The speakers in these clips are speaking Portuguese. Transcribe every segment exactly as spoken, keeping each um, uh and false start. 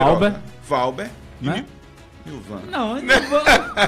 Valber. Valber. Né? Nilvan. Não, Nilvan...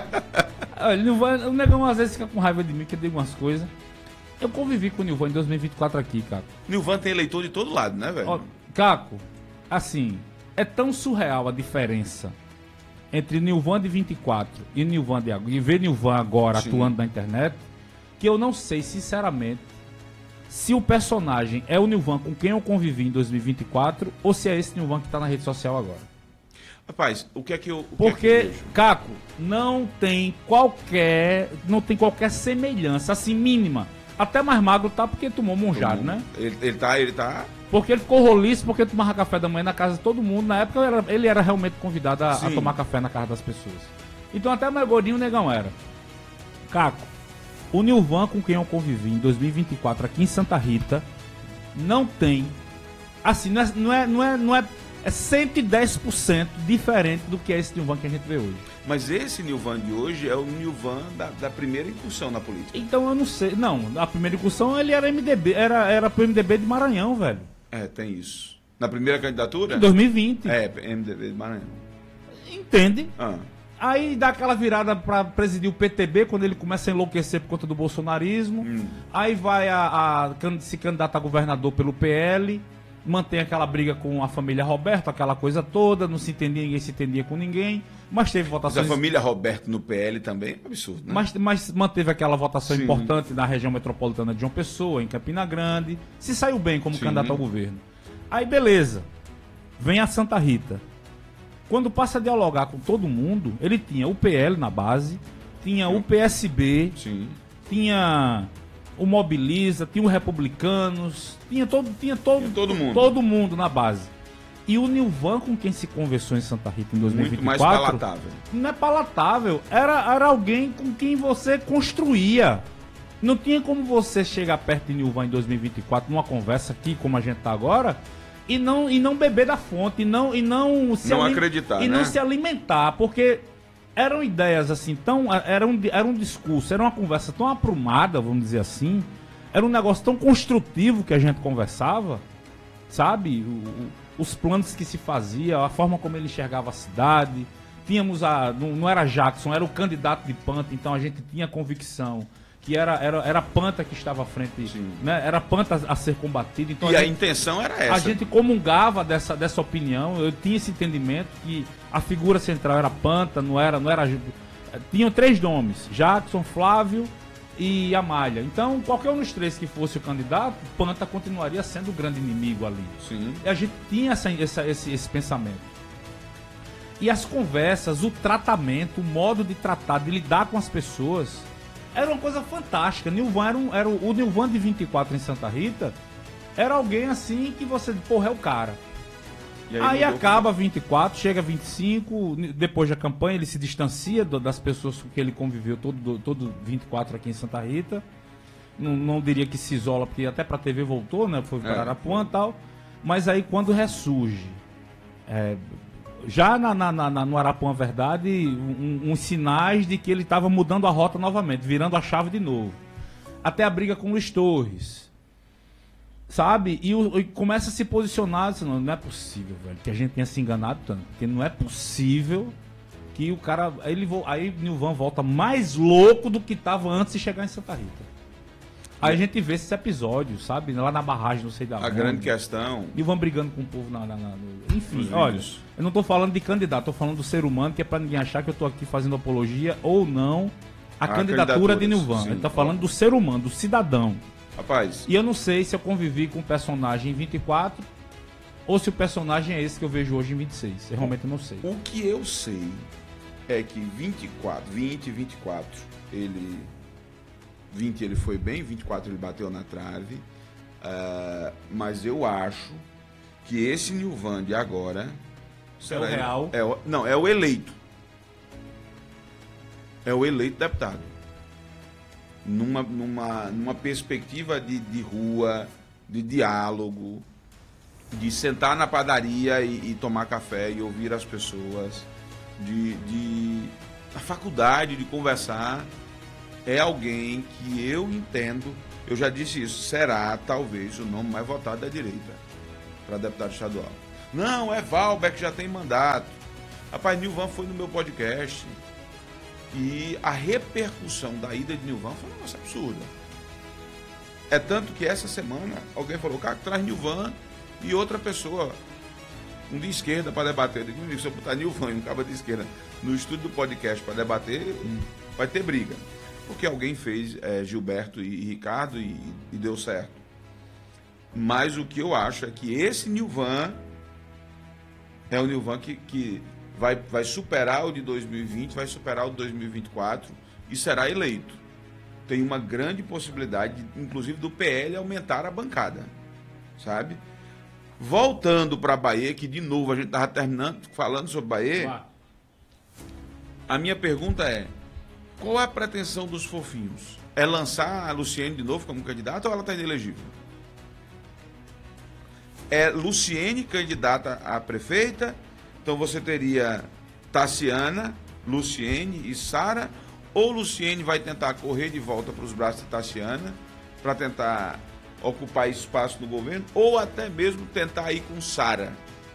Olha, Nilvan, o negão às vezes fica com raiva de mim, que eu digo umas coisas. Eu convivi com o Nilvan em dois mil e vinte e quatro aqui, Caco. Nilvan tem eleitor de todo lado, né, velho? Ó, Caco, assim, é tão surreal a diferença entre Nilvan de vinte e quatro e Nilvan de agora, e ver Nilvan agora Sim. atuando na internet, que eu não sei, sinceramente, se o personagem é o Nilvan com quem eu convivi em dois mil e vinte e quatro ou se é esse Nilvan que tá na rede social agora. Rapaz, o que é que eu... Porque, é que eu Caco, não tem qualquer, não tem qualquer semelhança, assim, mínima. Até mais magro tá porque tomou monjado, Tomou. né? Ele, ele tá, ele tá... Porque ele ficou roliço, porque tomava café da manhã na casa de todo mundo. Na época ele era, ele era realmente convidado a, a tomar café na casa das pessoas. Então até mais gordinho o negão era. Caco, o Nilvan com quem eu convivi em dois mil e vinte e quatro aqui em Santa Rita, não tem, assim, não é, não é, não é, não é, é cento e dez por cento diferente do que é esse Nilvan que a gente vê hoje. Mas esse Nilvan de hoje é o Nilvan da, da primeira incursão na política. Então eu não sei, não, a primeira incursão ele era M D B, era, era pro M D B de Maranhão, velho. É, tem isso. Na primeira candidatura? Em dois mil e vinte. É, M D B de Maranhão. Entende? Ah. Aí dá aquela virada pra presidir o P T B, quando ele começa a enlouquecer por conta do bolsonarismo. Hum. Aí vai a, a, se candidata a governador pelo P L, mantém aquela briga com a família Roberto, aquela coisa toda, não se entendia, ninguém se entendia com ninguém, mas teve votações... Mas a família Roberto no P L também é um absurdo, né? Mas, mas manteve aquela votação Sim. importante na região metropolitana de João Pessoa, em Campina Grande, se saiu bem como Sim. candidato ao governo. Aí beleza, vem a Santa Rita. Quando passa a dialogar com todo mundo, ele tinha o P L na base, tinha o P S B, Sim. tinha o Mobiliza, tinha o Republicanos, tinha todo, tinha todo, tinha todo mundo. todo mundo na base. E o Nilvan com quem se conversou em Santa Rita em dois mil e vinte e quatro... Muito mais palatável. Não é palatável, era, era alguém com quem você construía. Não tinha como você chegar perto de Nilvan em dois mil e vinte e quatro numa conversa aqui, como a gente tá agora... E não, e não beber da fonte, e não, e não se não acreditar, e né? não se alimentar, porque eram ideias assim, tão, era, um, era um discurso, era uma conversa tão aprumada, vamos dizer assim, era um negócio tão construtivo que a gente conversava, sabe? O, o, os planos que se fazia, a forma como ele enxergava a cidade, tínhamos a, não, não era Jackson, era o candidato de Panta, então a gente tinha convicção que era, era, era a Panta que estava à frente, né? Era a Panta a ser combatida. Então e a, a gente, intenção era essa. A gente comungava dessa, dessa opinião, eu tinha esse entendimento que a figura central era Panta, não era, não era... Tinham três nomes, Jackson, Flávio e Amália. Então, qualquer um dos três que fosse o candidato, Panta continuaria sendo o grande inimigo ali. Sim. E a gente tinha essa, essa, esse, esse pensamento. E as conversas, o tratamento, o modo de tratar, de lidar com as pessoas... Era uma coisa fantástica. Nilvan era, um, era o, o Nilvan de vinte e quatro em Santa Rita. Era alguém assim que você, porra, é o cara. E aí aí acaba vinte e quatro, chega vinte e cinco, depois da campanha ele se distancia do, das pessoas com que ele conviveu todo, todo vinte e quatro aqui em Santa Rita. Não, não diria que se isola, porque até pra T V voltou, né? Foi para Arapuã e tal. Mas aí quando ressurge... É, já na, na, na, no Arapuã Verdade, um, uns sinais de que ele estava mudando a rota novamente, virando a chave de novo. Até a briga com o Luiz Torres. Sabe? E, o, e começa a se posicionar, assim, não, não é possível, velho, que a gente tenha se enganado tanto. Porque não é possível que o cara... Aí, ele, aí Nilvan volta mais louco do que estava antes de chegar em Santa Rita. Aí a gente vê esses episódios, sabe? Lá na barragem, não sei da onde. A grande questão... E vão brigando com o povo na... na, na no... Enfim, olha, eu não tô falando de candidato, tô falando do ser humano, que é pra ninguém achar que eu tô aqui fazendo apologia ou não a, a candidatura de Nilvan. Ele tá falando do ser humano, do cidadão. Rapaz... E eu não sei se eu convivi com o personagem em vinte e quatro ou se o personagem é esse que eu vejo hoje em vinte e seis. Eu realmente não sei. O que eu sei é que vinte e quatro, vinte, vinte e quatro, ele... vinte ele foi bem, vinte e quatro ele bateu na trave, uh, mas eu acho que esse Nilvan de agora... É o real? É o, não, é o eleito. É o eleito deputado. Numa, numa, numa perspectiva de, de rua, de diálogo, de sentar na padaria e, e tomar café e ouvir as pessoas, de, de a faculdade de conversar... É alguém que eu entendo, eu já disse isso, será talvez o nome mais votado da direita para deputado estadual. Não, é Valber que já tem mandato. Rapaz, Nilvan foi no meu podcast e a repercussão da ida de Nilvan foi uma coisa absurda. É tanto que essa semana alguém falou, cara, traz Nilvan e outra pessoa, um de esquerda para debater. Eu digo, se eu botar Nilvan e um cara de esquerda no estúdio do podcast para debater, hum. vai ter briga. Porque alguém fez é, Gilberto e Ricardo e, e deu certo. Mas o que eu acho é que esse Nilvan é o Nilvan que, que vai, vai superar o de dois mil e vinte, vai superar o de dois mil e vinte e quatro e será eleito. Tem uma grande possibilidade, de, inclusive, do P L aumentar a bancada, sabe? Voltando para a Bahia, que de novo a gente estava terminando falando sobre Bahia, a minha pergunta é, qual é a pretensão dos fofinhos? É lançar a Luciene de novo como candidata ou ela está inelegível? É Luciene candidata a prefeita, então você teria Tassiana, Luciene e Sara, ou Luciene vai tentar correr de volta para os braços de Tassiana para tentar ocupar espaço no governo, ou até mesmo tentar ir com Sara.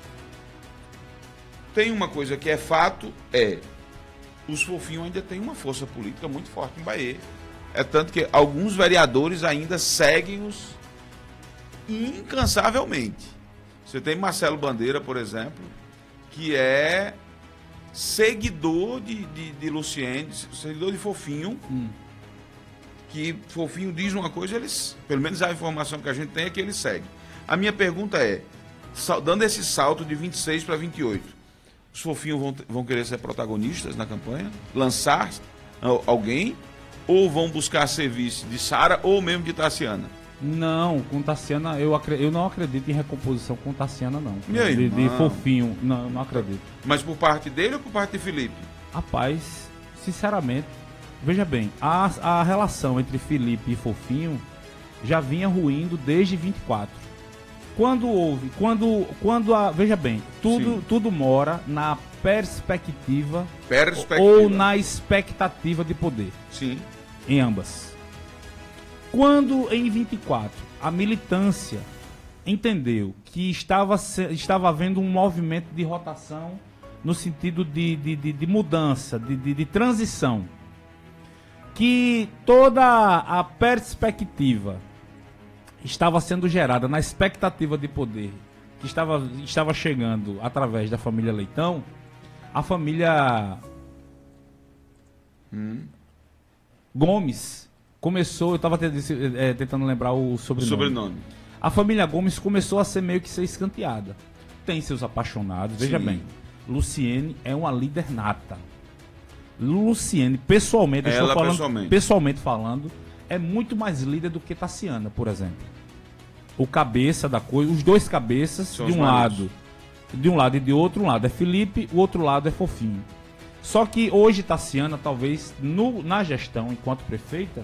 Tem uma coisa que é fato, é os fofinhos ainda têm uma força política muito forte em Bahia. É tanto que alguns vereadores ainda seguem-os incansavelmente. Você tem Marcelo Bandeira, por exemplo, que é seguidor de, de, de Luciene, seguidor de Fofinho, hum. que Fofinho diz uma coisa, eles, pelo menos a informação que a gente tem é que ele segue. A minha pergunta é, dando esse salto de vinte e seis para vinte e oito, os Fofinhos vão, vão querer ser protagonistas na campanha? Lançar alguém? Ou vão buscar serviço de Sara ou mesmo de Tassiana? Não, com Tassiana, eu, acredito, eu não acredito em recomposição com Tassiana, não. Aí, de, de Fofinho, não, eu não acredito. Mas por parte dele ou por parte de Felipe? Rapaz, sinceramente, veja bem, a, a relação entre Felipe e Fofinho já vinha ruindo desde vinte e quatro. Quando houve, quando, quando a, veja bem, tudo, tudo mora na perspectiva, perspectiva ou na expectativa de poder. Sim. Em ambas. Quando em vinte e quatro a militância entendeu que estava, estava havendo um movimento de rotação no sentido de, de, de, de mudança, de, de, de transição, que toda a perspectiva estava sendo gerada na expectativa de poder que estava, estava chegando através da família Leitão, a família hum. Gomes começou, eu estava tentando lembrar o sobrenome. sobrenome. A família Gomes começou a ser meio que ser escanteada. Tem seus apaixonados, veja Sim. bem, Luciene é uma líder nata. Luciene, pessoalmente, Ela estou falando, pessoalmente. pessoalmente falando, é muito mais líder do que Tassiana, por exemplo. O cabeça da coisa, os dois cabeças, São de um lado, de um lado e de outro, um lado é Felipe, o outro lado é Fofinho. Só que hoje Tassiana, talvez, no, na gestão, enquanto prefeita,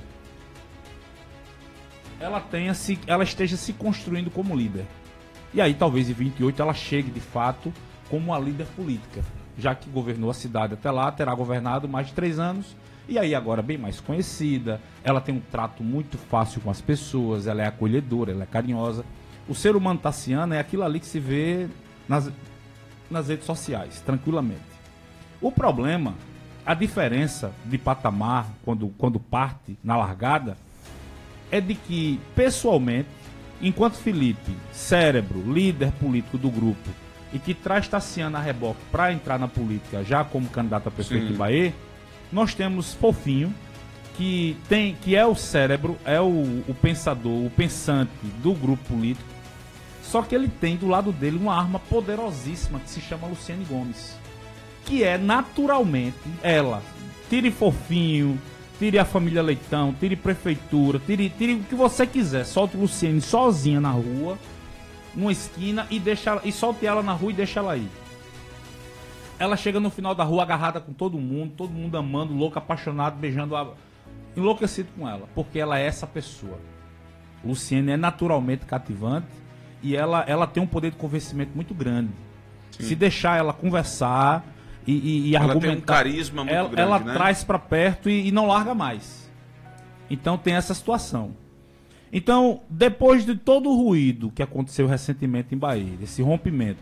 ela, tenha se, ela esteja se construindo como líder. E aí, talvez em vinte e oito, ela chegue, de fato, como uma líder política. Já que governou a cidade até lá, terá governado mais de três anos. E aí agora bem mais conhecida, ela tem um trato muito fácil com as pessoas, ela é acolhedora, ela é carinhosa. O ser humano Tassiana é aquilo ali que se vê nas, nas redes sociais, tranquilamente. O problema, a diferença de patamar, quando, quando parte na largada, é de que, pessoalmente, enquanto Felipe, cérebro, líder político do grupo, e que traz Tassiana a reboque para entrar na política já como candidato a prefeito de Bahia, nós temos Fofinho, que, tem, que é o cérebro, é o, o pensador, o pensante do grupo político, só que ele tem do lado dele uma arma poderosíssima que se chama Luciene Gomes, que é naturalmente ela. Tire Fofinho, tire a família Leitão, tire prefeitura, tire, tire o que você quiser, solte Luciene sozinha na rua, numa esquina, e, deixa, e solte ela na rua e deixa ela ir. Ela chega no final da rua agarrada com todo mundo, todo mundo amando, louco, apaixonado, beijando, a... enlouquecido com ela, porque ela é essa pessoa. Luciene é naturalmente cativante e ela, ela tem um poder de convencimento muito grande. Sim. Se deixar ela conversar e, e, e ela argumentar... Ela tem um carisma muito ela, grande, Ela né? traz para perto e, e não larga mais. Então tem essa situação. Então, depois de todo o ruído que aconteceu recentemente em Bahia, esse rompimento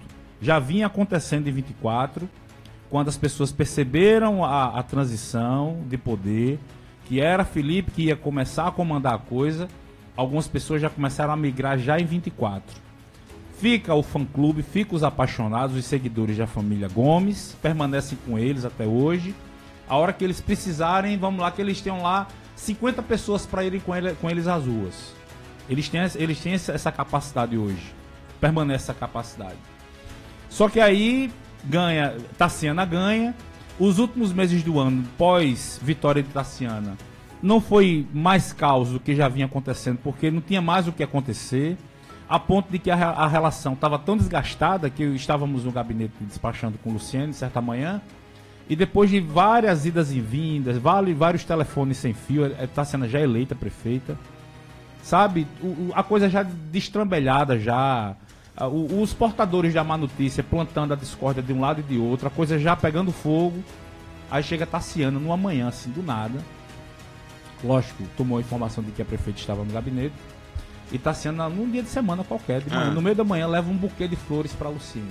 já vinha acontecendo em vinte e quatro, quando as pessoas perceberam a, a transição de poder, que era Felipe que ia começar a comandar a coisa. Algumas pessoas já começaram a migrar já em vinte e quatro. Fica o fã-clube, fica os apaixonados, os seguidores da família Gomes, permanecem com eles até hoje. A hora que eles precisarem, vamos lá, que eles tenham lá cinquenta pessoas para irem com, ele, com eles às ruas. Eles têm, eles têm essa capacidade hoje. Permanece essa capacidade. Só que aí ganha, Tassiana ganha. Os últimos meses do ano, pós vitória de Tassiana, não foi mais caos do que já vinha acontecendo, porque não tinha mais o que acontecer, a ponto de que a, a relação estava tão desgastada que estávamos no gabinete despachando com o Luciene certa manhã, e depois de várias idas e vindas, vários telefones sem fio, Tassiana já eleita prefeita, sabe? O, a coisa já destrambelhada já. Os portadores da má notícia plantando a discórdia de um lado e de outro, a coisa já pegando fogo. Aí chega Tassiana numa manhã, assim, do nada. Lógico, tomou a informação de que a prefeita estava no gabinete. E Tassiana, num dia de semana qualquer, de manhã, ah. no meio da manhã, leva um buquê de flores para Luciene.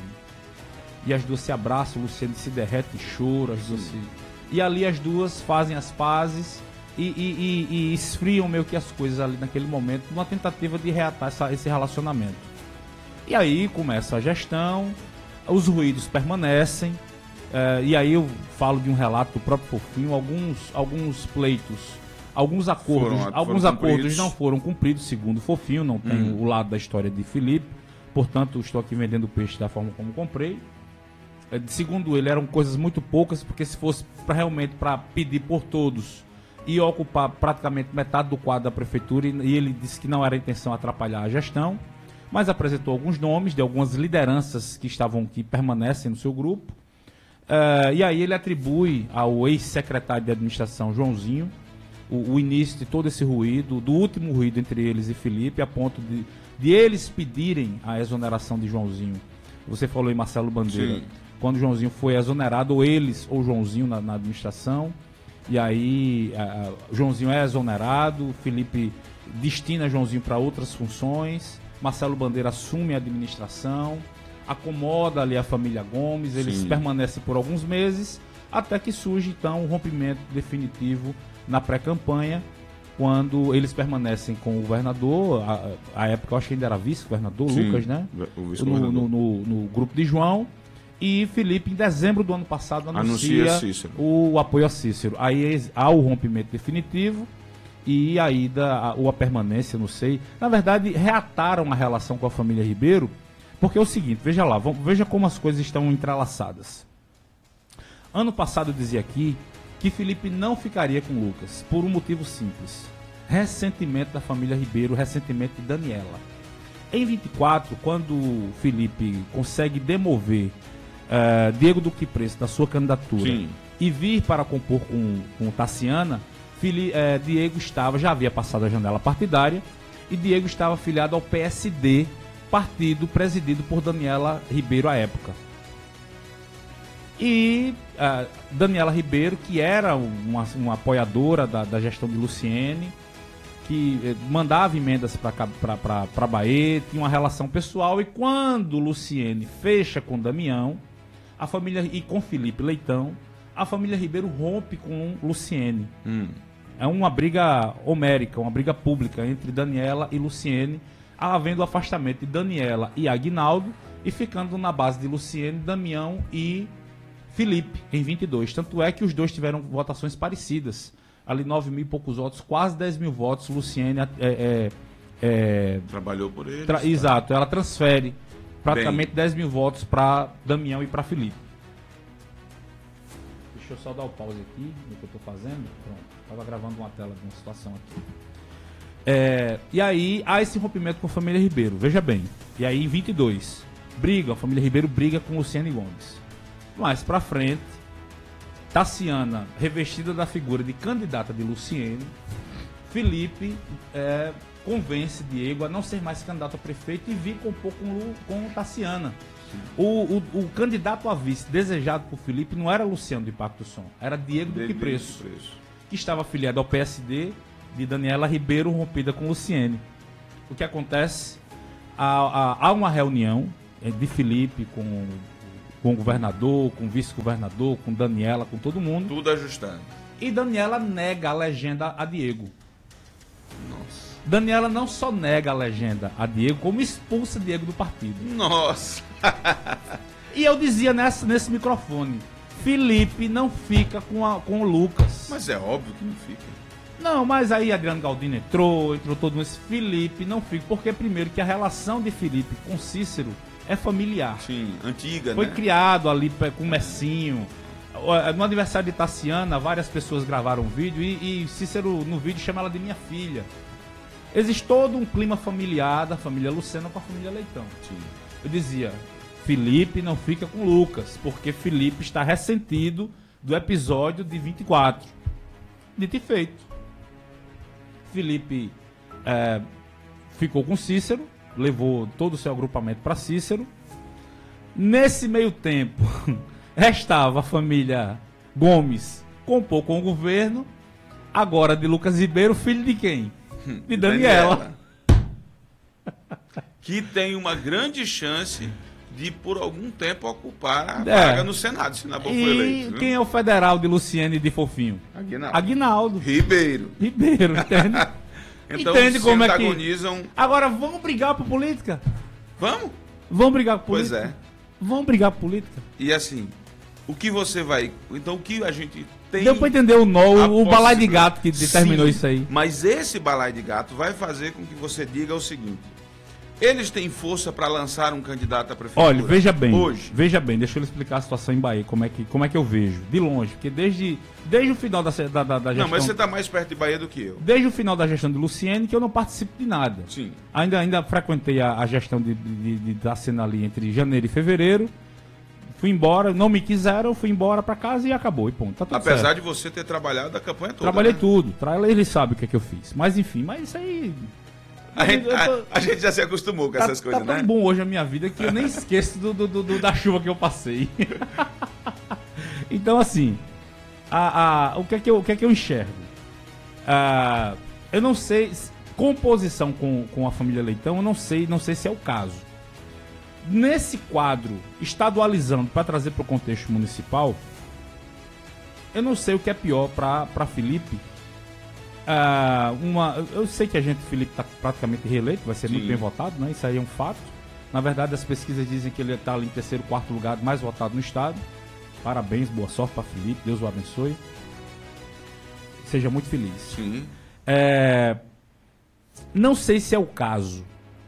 E as duas se abraçam, Luciene se derrete e chora. As duas se... E ali as duas fazem as pazes e, e, e, e esfriam meio que as coisas ali naquele momento, numa tentativa de reatar essa, esse relacionamento. E aí começa a gestão, os ruídos permanecem, é, e aí eu falo de um relato do próprio Fofinho, alguns, alguns pleitos, alguns acordos, foram, alguns foram acordos não foram cumpridos, segundo o Fofinho, não tem hum. o lado da história de Felipe, portanto estou aqui vendendo peixe da forma como comprei. É, segundo ele, eram coisas muito poucas, porque se fosse pra, realmente para pedir por todos, ia ocupar praticamente metade do quadro da prefeitura, e, e ele disse que não era a intenção atrapalhar a gestão. Mas apresentou alguns nomes de algumas lideranças que estavam, que permanecem no seu grupo. Uh, e aí ele atribui ao ex-secretário de administração, Joãozinho, o, o início de todo esse ruído, do último ruído entre eles e Felipe, a ponto de, de eles pedirem a exoneração de Joãozinho. Você falou em Marcelo Bandeira. Sim. Quando Joãozinho foi exonerado, ou eles ou Joãozinho na, na administração. E aí uh, Joãozinho é exonerado, Felipe destina Joãozinho para outras funções. Marcelo Bandeira assume a administração, acomoda ali a família Gomes, eles Sim. permanecem por alguns meses, até que surge então o rompimento definitivo na pré-campanha, quando eles permanecem com o governador, a, a época eu acho que ainda era vice-governador, Sim, Lucas, né? O vice-governador. No, no, no, no grupo de João, e Felipe, em dezembro do ano passado, anuncia, anuncia o apoio a Cícero. Aí há o rompimento definitivo, e a ida, ou a permanência, não sei. Na verdade, reataram a relação com a família Ribeiro, porque é o seguinte, veja lá, vamos, veja como as coisas estão entrelaçadas. Ano passado eu dizia aqui que Felipe não ficaria com Lucas, por um motivo simples. Ressentimento da família Ribeiro, ressentimento de Daniela. Em vinte e quatro, quando Felipe consegue demover uh, Diego Duque Preço da sua candidatura Sim. e vir para compor com, com Tassiana, Fili, eh, Diego estava, já havia passado a janela partidária, e Diego estava afiliado ao P S D, partido presidido por Daniela Ribeiro à época. E uh, Daniela Ribeiro, que era uma, uma apoiadora da, da gestão de Luciene, que eh, mandava emendas para a Bahia, tinha uma relação pessoal, e quando Luciene fecha com Damião, a família, e com Felipe Leitão, a família Ribeiro rompe com Luciene. Hum. É uma briga homérica, uma briga pública entre Daniela e Luciene, havendo o afastamento de Daniela e Aguinaldo, e ficando na base de Luciene, Damião e Felipe, em vinte e dois. Tanto é que os dois tiveram votações parecidas. Ali nove mil e poucos votos, quase dez mil votos. Luciene é, é, é, trabalhou por eles. Tra tá. Exato, ela transfere praticamente Bem... dez mil votos para Damião e para Felipe. Deixa eu só dar o pause aqui no que eu estou fazendo. Pronto, estava gravando uma tela de uma situação aqui. É, e aí há esse rompimento com a família Ribeiro, veja bem. E aí em vinte e dois, briga, a família Ribeiro briga com Luciene Gomes. Mais pra frente, Tassiana, revestida da figura de candidata de Luciene, Felipe é, convence Diego a não ser mais candidato a prefeito e vir compor com, com Tassiana. O, o, o candidato a vice desejado por Felipe não era Luciano do Impacto do Som, era Diego Duque Preço, que estava afiliado ao P S D de Daniela Ribeiro, rompida com Luciene. O que acontece? Há, há, há uma reunião de Felipe com, com o governador, com o vice-governador, com Daniela, com todo mundo. Tudo ajustado. E Daniela nega a legenda a Diego. Nossa. Daniela não só nega a legenda a Diego, como expulsa Diego do partido. Nossa. E eu dizia nessa, nesse microfone, Felipe não fica com, a, com o Lucas. Mas é óbvio que não fica. Não, mas aí Adriano Galdino entrou, entrou todo mundo. Felipe não fica, porque primeiro que a relação de Felipe com Cícero é familiar. Sim, antiga, Foi né? criado ali com o Messinho. No aniversário de Tassiana, várias pessoas gravaram um vídeo e, e Cícero no vídeo chama ela de minha filha. Existe todo um clima familiar da família Lucena com a família Leitão. Sim. Eu dizia, Felipe não fica com Lucas, porque Felipe está ressentido do episódio de vinte e quatro. Dito e feito. Felipe é, ficou com Cícero, levou todo o seu agrupamento para Cícero. Nesse meio tempo, restava a família Gomes, compôs com o governo, agora de Lucas Ribeiro, filho de quem? De Daniela. Daniela. Que tem uma grande chance de, por algum tempo, ocupar a É. vaga no Senado, se Nabucco for E eleito. quem é o federal de Luciene e de Fofinho? Aguinaldo. Aguinaldo Ribeiro. Ribeiro, entende? Então Entende se como é que... antagonizam... Agora vamos brigar por política? Vamos? Vamos brigar por Pois política? é. Vamos brigar por política? E assim, o que você vai... Então, o que a gente tem... Deu pra entender o nó, a o, o balai de possibilidade- gato que determinou Sim, isso aí. Mas esse balai de gato vai fazer com que você diga o seguinte: eles têm força para lançar um candidato à prefeitura? Olha, veja bem, Hoje. veja bem, deixa eu lhe explicar a situação em Bahia, como é que, como é que eu vejo, de longe, porque desde, desde o final da, da, da, da gestão... Não, mas você está mais perto de Bahia do que eu. Desde o final da gestão de Luciene, que eu não participo de nada. Sim. Ainda, ainda frequentei a, a gestão de, de, de, da cena ali entre janeiro e fevereiro. Fui embora, não me quiseram, fui embora pra casa e acabou. E ponto, tá tudo Apesar certo. de você ter trabalhado a campanha toda. Trabalhei né? tudo. Tra- Ele sabe o que é que eu fiz. Mas enfim, mas isso aí... A gente, Eu tô- a, a gente já se acostumou com Tá, essas coisas, tá tão né? bom hoje a minha vida que eu nem esqueço do, do- do- do- da chuva que eu passei. Então, assim, a, a, o, que é que eu, o que é que eu enxergo? Ah, eu não sei, se- composição com, com a família Leitão, eu não sei, não sei se é o caso. Nesse quadro, estadualizando para trazer para o contexto municipal, eu não sei o que é pior para Felipe. Ah, uma, eu sei que a gente, Felipe, está praticamente reeleito, vai ser Sim. muito bem votado, né? Isso aí é um fato. Na verdade, as pesquisas dizem que ele está ali em terceiro, quarto lugar, mais votado no estado. Parabéns, boa sorte para Felipe, Deus o abençoe. Seja muito feliz. Sim. É, não sei se é o caso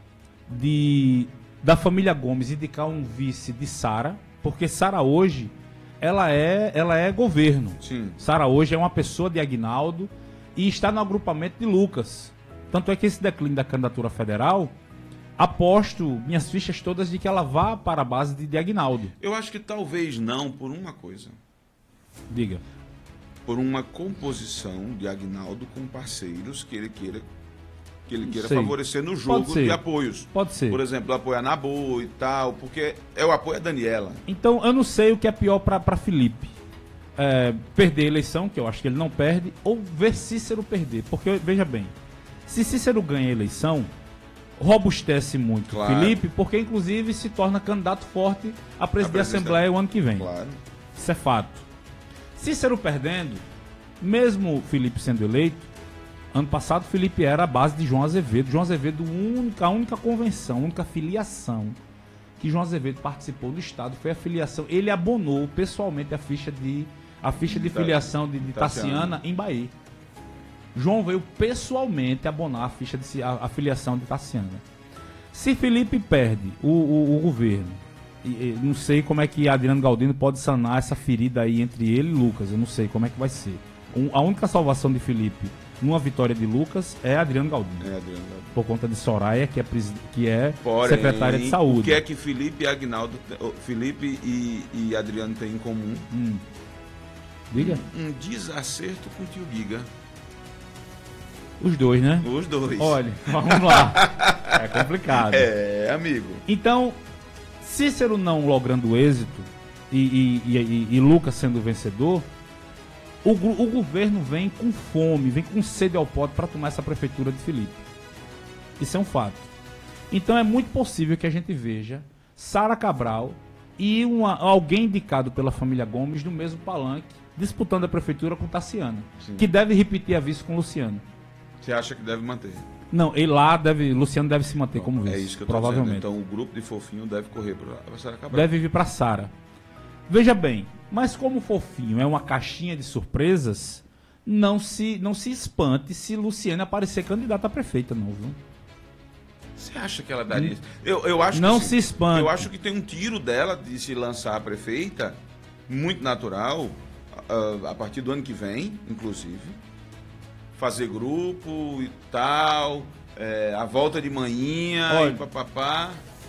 de da família Gomes indicar um vice de Sara, porque Sara hoje ela é, ela é governo. Sim. Sara hoje é uma pessoa de Aguinaldo e está no agrupamento de Lucas. Tanto é que esse declínio da candidatura federal, aposto minhas fichas todas de que ela vá para a base de, de Aguinaldo. Eu acho que talvez não por uma coisa. Diga. Por uma composição de Aguinaldo com parceiros que ele queira, que ele queira Sei. favorecer no Pode jogo ser. de apoios. Pode ser. Por exemplo, apoio a Nabu e tal, porque é o apoio a Daniela. Então, eu não sei o que é pior para Felipe. É, perder a eleição, que eu acho que ele não perde, ou ver Cícero perder. Porque, veja bem, se Cícero ganha a eleição, robustece muito Claro. Felipe, porque inclusive se torna candidato forte a presidente da presidência. Assembleia o ano que vem. Claro. Isso é fato. Cícero perdendo, mesmo Felipe sendo eleito, ano passado Felipe era a base de João Azevedo. João Azevedo, única, a única convenção, a única filiação que João Azevedo participou do estado foi a filiação. Ele abonou pessoalmente a ficha de, a ficha de Ta- filiação de, de Tassiana. Tassiana em Bahia. João veio pessoalmente abonar a ficha de a, a filiação de Tassiana. Se Felipe perde o, o, o governo, e, e não sei como é que Adriano Galdino pode sanar essa ferida aí entre ele e Lucas. Eu não sei como é que vai ser. Um, a única salvação de Felipe numa vitória de Lucas é Adriano Galdino. É, Adriano. Por conta de Soraya, que é, presi- que é Porém, secretária de saúde. O que é que Felipe e Aguinaldo, te- Felipe e, e Adriano têm em comum? Hum. Diga. Um desacerto com o tio Giga. Os dois, né? Os dois. Olha, vamos lá. É complicado. É, amigo. Então, Cícero não logrando êxito e, e, e, e- e Lucas sendo vencedor, o, gu- o governo vem com fome, vem com sede ao pote para tomar essa prefeitura de Felipe. Isso é um fato. Então é muito possível que a gente veja Sara Cabral e uma, alguém indicado pela família Gomes no mesmo palanque, disputando a prefeitura com Tassiana, Sim. que deve repetir a vice com Luciano. Você acha que deve manter? Não, ele lá deve, Luciano deve se manter Bom, como vice. É isso que eu tô provavelmente. dizendo. Então o grupo de Fofinho deve correr para Sara Cabral. Deve vir para Sara. Veja bem, mas como o Fofinho é uma caixinha de surpresas, não se, não se espante se Luciane aparecer candidata a prefeita, não, viu? Você acha que ela daria isso? Eu, eu acho não que, se espante. Eu acho que tem um tiro dela de se lançar a prefeita, muito natural, a, a partir do ano que vem, inclusive. Fazer grupo e tal, é, a volta de manhinha Olha. e papapá.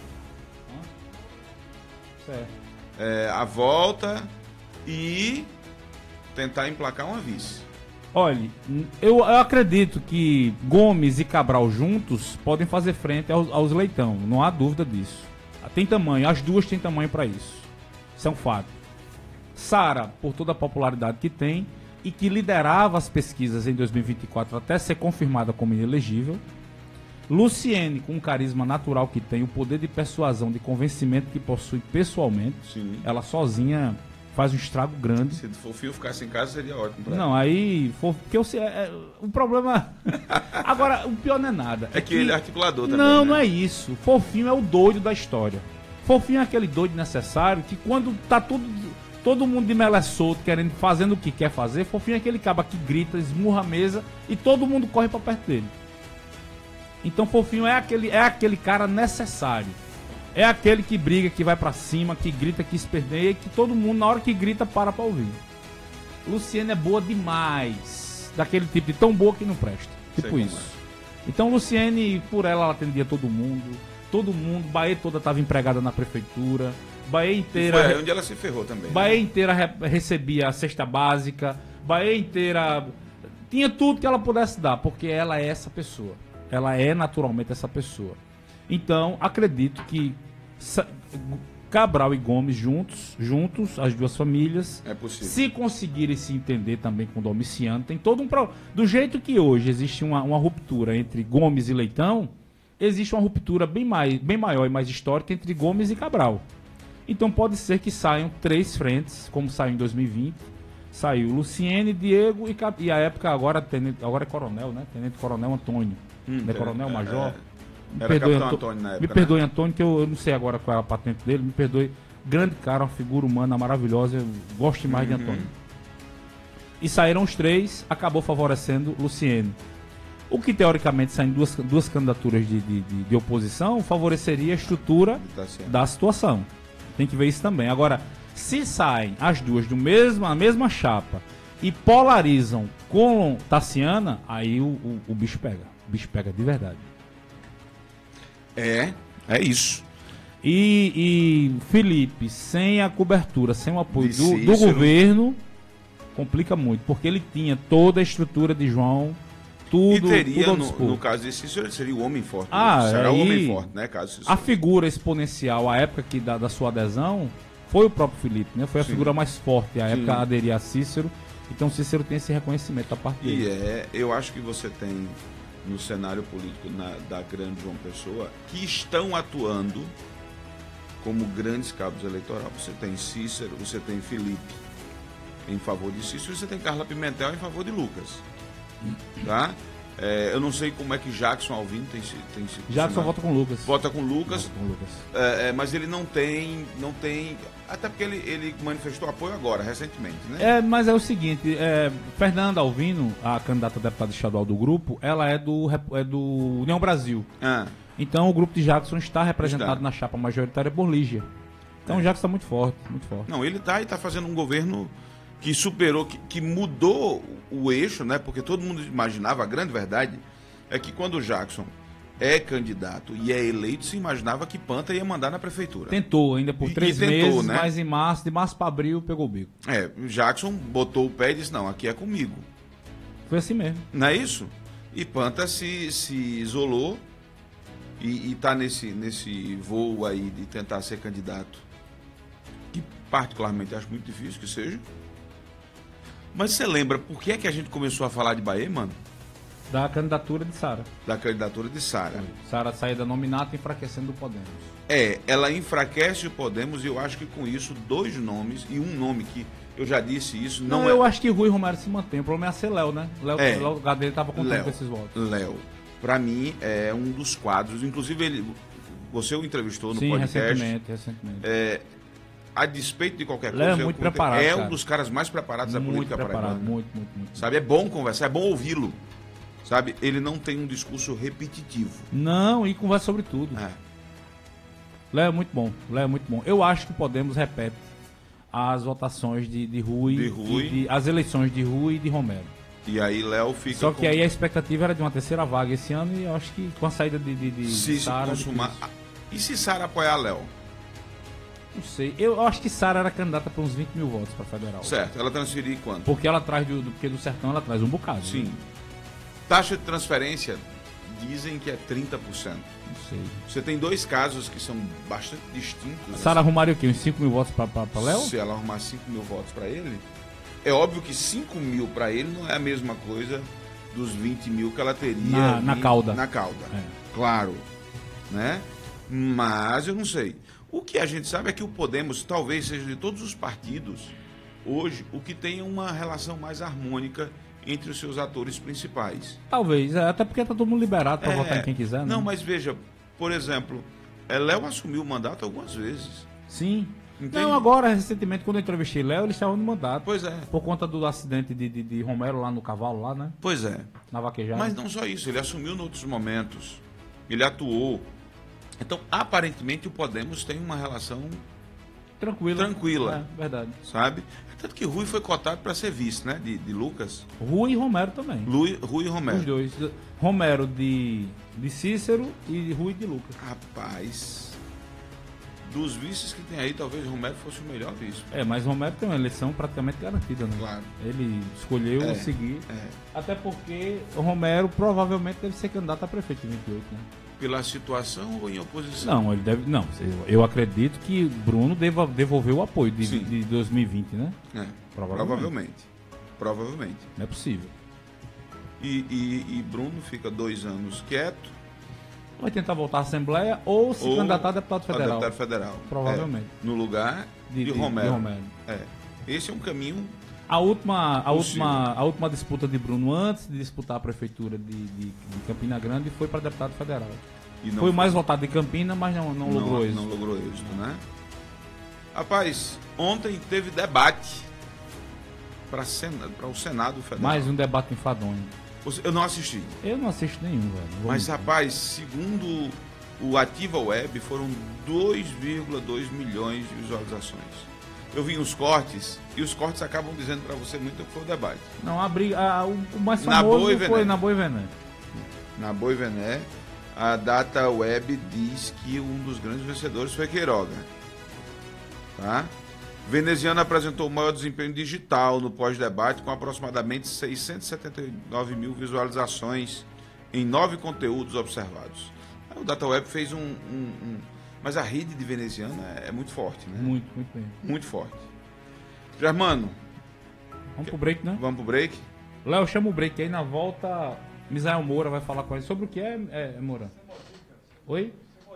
Certo. É, a volta e tentar emplacar uma vice. Olha, eu, eu acredito que Gomes e Cabral juntos podem fazer frente aos, aos Leitão, não há dúvida disso. Tem tamanho, as duas têm tamanho para isso. Isso é um fato. Sara, por toda a popularidade que tem e que liderava as pesquisas em dois mil e vinte e quatro até ser confirmada como inelegível. Luciene, com o carisma natural que tem, o poder de persuasão, de convencimento que possui pessoalmente, Sim. ela sozinha faz um estrago grande. Se o Fofinho ficasse em casa, seria ótimo. Pra não, ela. aí... For, porque eu sei, é, é, o problema... Agora, o pior não é nada. É, é que, que ele é articulador também, Não, né? não é isso. Fofinho é o doido da história. Fofinho é aquele doido necessário que quando tá tudo... Todo mundo de mela solto, querendo, fazendo o que quer fazer, Fofinho é aquele caba que grita, esmurra a mesa e todo mundo corre pra perto dele. Então Fofinho é aquele, é aquele cara necessário. É aquele que briga, que vai pra cima, que grita, que esperneia, que todo mundo, na hora que grita, para pra ouvir. Luciene é boa demais. Daquele tipo de tão boa que não presta. Tipo isso. É. Então Luciene, por ela, ela atendia todo mundo. Todo mundo, Bahia toda estava empregada na prefeitura. Bahia inteira... E foi onde ela se ferrou também. Bahia né? inteira re- recebia a cesta básica. Bahia inteira... Tinha tudo que ela pudesse dar, porque ela é essa pessoa. Ela é naturalmente essa pessoa. Então, acredito que Cabral e Gomes juntos, juntos, as duas famílias, é possível. Se conseguirem se entender também com o Domiciano, tem todo um pro... Do jeito que hoje existe uma, uma ruptura entre Gomes e Leitão, existe uma ruptura bem, mais, bem maior e mais histórica entre Gomes e Cabral. Então pode ser que saiam três frentes, como saiu em dois mil e vinte. Saiu Luciene, Diego e, e a época agora, tenente, agora é coronel, né? Tenente Coronel Antônio. Hum, não é Coronel, é, Major? É, me era perdoe, Capitão Anto... Antônio na época. Me perdoe, né? Antônio, que eu, eu não sei agora qual é a patente dele. Me perdoe. Grande cara, uma figura humana maravilhosa. Eu gosto demais uhum. de Antônio. E saíram os três, acabou favorecendo Luciene. O que, teoricamente, saem duas, duas candidaturas de, de, de, de oposição, favoreceria a estrutura da situação. Tem que ver isso também. Agora, se saem as duas do mesmo, a mesma chapa e polarizam com Tassiana, aí o, o, o bicho pega. O bicho pega de verdade. É, é isso. E, e Felipe, sem a cobertura, sem o apoio do, do governo, complica muito. Porque ele tinha toda a estrutura de João, tudo. E teria, tudo no, no caso de Cícero, seria o homem forte. Ah, será aí, o homem forte, né? Caso a figura exponencial, a época que da, da sua adesão, foi o próprio Felipe, né? Foi a Sim. figura mais forte, a Sim. época a aderir a Cícero. Então Cícero tem esse reconhecimento da parte dele. E é, eu acho que você tem no cenário político na, da grande João Pessoa que estão atuando como grandes cabos eleitorais. Você tem Cícero, você tem Felipe em favor de Cícero, você tem Carla Pimentel em favor de Lucas. Tá? É, eu não sei como é que Jackson Alvim tem se tem se Jackson vota com Lucas. Vota com Lucas. Vota com Lucas. É, é, mas ele não tem, não tem, até porque ele, ele manifestou apoio agora, recentemente, né? É, mas é o seguinte, é, Fernanda Alvino, a candidata a deputada estadual do grupo, ela é do, é do União Brasil. Ah. Então o grupo de Jackson está representado está. na chapa majoritária por Lígia. Então é. o Jackson está muito forte, muito forte. Não, ele está e está fazendo um governo que superou, que, que mudou o eixo, né? Porque todo mundo imaginava, a grande verdade é que quando o Jackson é candidato e é eleito, se imaginava que Panta ia mandar na prefeitura. Tentou, ainda por três e, e tentou, meses, né? Mas em março, de março para abril, pegou o bico. É, o Jackson botou o pé e disse, não, aqui é comigo. Foi assim mesmo. Não é isso? E Panta se, se isolou e está nesse, nesse voo aí de tentar ser candidato, que particularmente acho muito difícil que seja. Mas você lembra por que é que a gente começou a falar de Bahia, mano? Da candidatura de Sara. Da candidatura de Sara. Sara sair da nominata enfraquecendo o Podemos. É, ela enfraquece o Podemos e eu acho que com isso, dois nomes e um nome que eu já disse isso, não, não é... eu acho que Rui Romero se mantém. O problema é ser Léo, né? Léo, É. Léo, o lugar dele estava contando Léo, com esses votos. Léo, pra mim, é um dos quadros, inclusive ele, você o entrevistou no Sim, podcast. recentemente, recentemente. É, a despeito de qualquer Léo coisa, é eu muito conto- preparado, é cara. um dos caras mais preparados da Muito política preparado, paraibana. muito, muito, muito. Sabe, é bom conversar, é bom ouvi-lo. Sabe, ele não tem um discurso repetitivo. Não, e conversa sobre tudo. É. Léo é muito bom, Léo é muito bom. Eu acho que o Podemos repete as votações de, de Rui, De Rui. e de- as eleições de Rui e de Romero. E aí Léo fica Só que com- aí a expectativa era de uma terceira vaga esse ano e eu acho que com a saída de, de, de se se Sara, consumar. difícil. E se Sara apoiar Léo? Não sei. Eu acho que Sara era candidata para uns vinte mil votos para federal. Certo, ela transferir quanto? Porque ela traz do, do porque do sertão ela traz um bocado. Sim. né? Taxa de transferência, dizem que é trinta por cento. Não sei. Você tem dois casos que são bastante distintos. Sara arrumaria o quê? Uns cinco mil votos para Léo? Se ela arrumar cinco mil votos para ele, é óbvio que cinco mil para ele não é a mesma coisa dos vinte mil que ela teria Na- na em- cauda. Na cauda, É. claro. Né? Mas eu não sei. O que a gente sabe é que o Podemos talvez seja de todos os partidos, hoje, o que tenha uma relação mais harmônica entre os seus atores principais. Talvez, é, até porque tá todo mundo liberado para É, votar em quem quiser. né? Não, mas veja, por exemplo, é, Léo assumiu o mandato algumas vezes. Sim. Entende? Não, agora, recentemente, quando eu entrevistei Léo, ele estava no mandato. Pois é. Por conta do acidente de, de, de Romero lá no cavalo, lá, né? Pois é. Na vaquejada. Mas não só isso, ele assumiu em outros momentos. Ele atuou. Então, aparentemente, o Podemos tem uma relação, Tranquilo. tranquila. É, verdade. sabe? Tanto que Rui foi cotado para ser vice, né? De, de Lucas. Rui e Romero também. Lui, Rui e Romero. Os dois. Romero de, de Cícero e Rui de Lucas. Rapaz, dos vices que tem aí, talvez Romero fosse o melhor vice. É, mas Romero tem uma eleição praticamente garantida, né? Claro. Ele escolheu É, seguir. é. Até porque o Romero provavelmente deve ser candidato a prefeito em vinte e oito, né? Pela situação ou em oposição? Não, ele deve. Não, eu acredito que Bruno deva devolver o apoio de, Sim. de dois mil e vinte, né? É, Provavelmente. provavelmente. Provavelmente. Não é possível. E, e, e Bruno fica dois anos quieto. Vai tentar voltar à Assembleia ou se ou candidatar a deputado a federal. deputado federal. Provavelmente. É, no lugar de, De- de- Romero. de Romero. É. Esse é um caminho. A última, a, Possível. última, a última disputa de Bruno, antes de disputar a prefeitura de, de, de Campina Grande, foi para deputado federal. E não Foi o mais votado de Campina, mas não, não, logrou isso. Não logrou êxito, né? Rapaz, ontem teve debate para o Senado Federal. Mais um debate enfadonho. Você- Eu não assisti. Eu não assisto nenhum, velho. Vou Mas, mentir. rapaz, segundo o Ativa Web, foram dois vírgula dois milhões de visualizações. Eu vi os cortes, e os cortes acabam dizendo para você muito o que foi o debate. Não, a briga, a- o, o mais Na famoso Boa e Vené. foi na Boi Vené. Na Boi Vené, a Data Web diz que um dos grandes vencedores foi Queiroga. Tá? Veneziano apresentou o maior desempenho digital no pós-debate, com aproximadamente seiscentos e setenta e nove mil visualizações em nove conteúdos observados. Aí o Data Web fez um, um- um- Mas a rede de Veneziano é, é muito forte, né? Muito, muito bem. Muito forte. Germano, Vamos pro break, né? vamos pro break? Léo, chama o break aí. Na volta, Misael Moura vai falar com a gente. Sobre o que é, é Moura? Oi?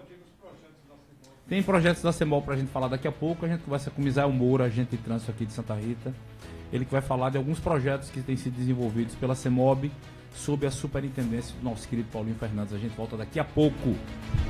Tem projetos da CEMOL pra gente falar daqui a pouco. A gente conversa com o Misael Moura, agente de trânsito aqui de Santa Rita. Ele que vai falar de alguns projetos que têm sido desenvolvidos pela CEMOB sob a superintendência do nosso querido Paulinho Fernandes. A gente volta daqui a pouco.